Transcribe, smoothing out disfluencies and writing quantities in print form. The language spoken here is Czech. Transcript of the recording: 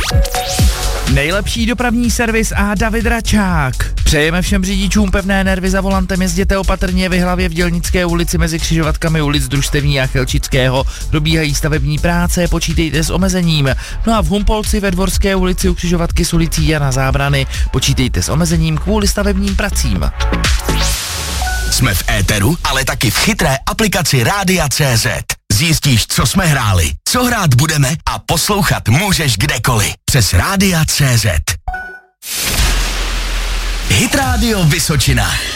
Nejlepší dopravní servis a David Račák. Přejeme všem řidičům pevné nervy za volantem, jezděte opatrně, v Jihlavě v Dělnické ulici mezi křižovatkami ulic Družstevní a Chelčického probíhají stavební práce, počítejte s omezením. No a v Humpolci ve Dvorské ulici u křižovatky s ulicí Jana Zábrany počítejte s omezením kvůli stavebním pracím. Jsme v éteru, ale taky v chytré aplikaci Rádia.cz. Zjistíš, co jsme hráli, co hrát budeme a poslouchat můžeš kdekoliv přes Rádia.cz. Hit Radio Vysočina.